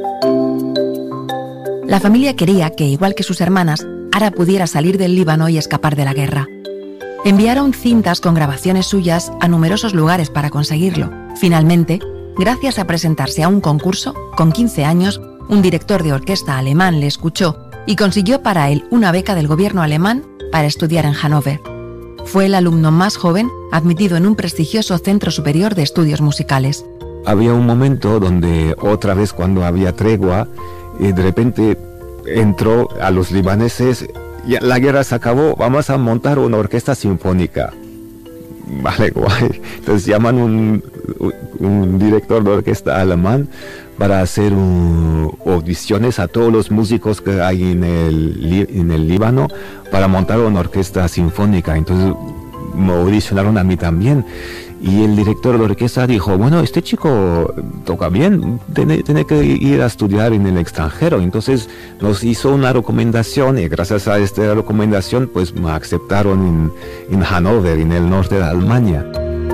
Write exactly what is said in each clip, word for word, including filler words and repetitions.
La familia quería que, igual que sus hermanas, Ara pudiera salir del Líbano y escapar de la guerra. Enviaron cintas con grabaciones suyas a numerosos lugares para conseguirlo. Finalmente, gracias a presentarse a un concurso, con quince años, un director de orquesta alemán le escuchó y consiguió para él una beca del gobierno alemán para estudiar en Hannover. Fue el alumno más joven admitido en un prestigioso centro superior de estudios musicales. Había un momento donde, otra vez cuando había tregua, y de repente entró a los libaneses, ya la guerra se acabó, vamos a montar una orquesta sinfónica. Vale, guay. Entonces llaman un, un director de orquesta alemán para hacer un, audiciones a todos los músicos que hay en el, en el Líbano para montar una orquesta sinfónica. Entonces me audicionaron a mí también. Y el director de la orquesta dijo, bueno, este chico toca bien, tiene, tiene que ir a estudiar en el extranjero. Entonces nos hizo una recomendación y gracias a esta recomendación pues me aceptaron en, en Hannover, en el norte de Alemania.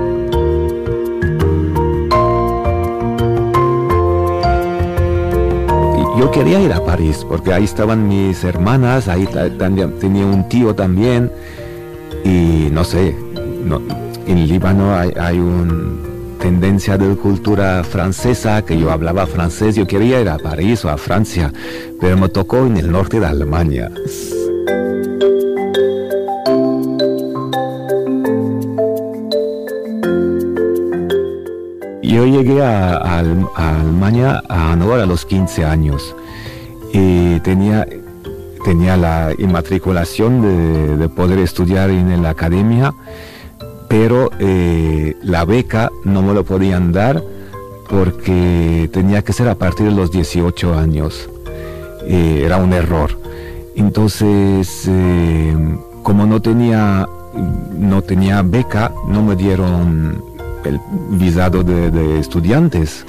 Yo quería ir a París porque ahí estaban mis hermanas, ahí también tenía un tío también y no sé, no, en Líbano hay, hay una tendencia de cultura francesa, que yo hablaba francés, yo quería ir a París o a Francia, pero me tocó en el norte de Alemania. Yo llegué a, a, a Alemania, a Hannover, a los quince años y tenía, tenía la inmatriculación de, de poder estudiar en la academia, pero eh, la beca no me lo podían dar porque tenía que ser a partir de los dieciocho años. Eh, era un error. Entonces, eh, como no tenía, no tenía beca, no me dieron el visado de, de estudiantes.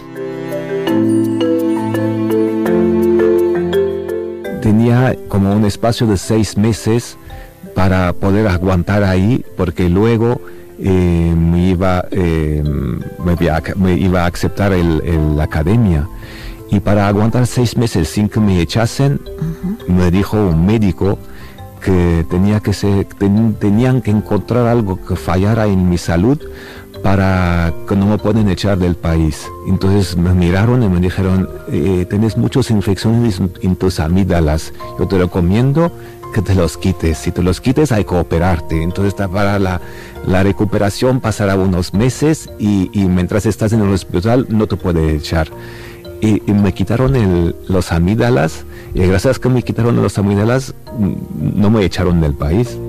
Tenía como un espacio de seis meses para poder aguantar ahí, porque luego eh, me, iba, eh, me, me iba a aceptar el, el, la academia. Y para aguantar seis meses sin que me echasen, uh-huh. me dijo un médico que, tenía que ser, ten, tenían que encontrar algo que fallara en mi salud para que no me pueden echar del país. Entonces me miraron y me dijeron, eh, tienes muchas infecciones en tus amígdalas, yo te recomiendo que te los quites. Si te los quites hay que operarte. Entonces para la, la recuperación pasará unos meses y, y mientras estás en el hospital no te pueden echar. Y, y me quitaron el, los amígdalas y gracias a que me quitaron los amígdalas no me echaron del país.